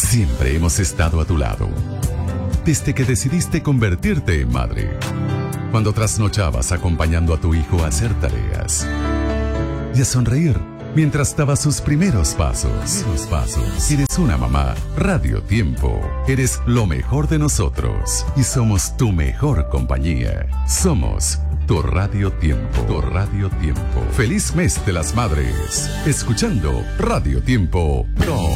Siempre hemos estado a tu lado. Desde que decidiste convertirte en madre. Cuando trasnochabas acompañando a tu hijo a hacer tareas. Y a sonreír mientras daba sus primeros pasos. Eres una mamá. Radio Tiempo. Eres lo mejor de nosotros. Y somos tu mejor compañía. Somos tu Radio Tiempo. Tu Radio Tiempo. Feliz mes de las madres. Escuchando Radio Tiempo Pro.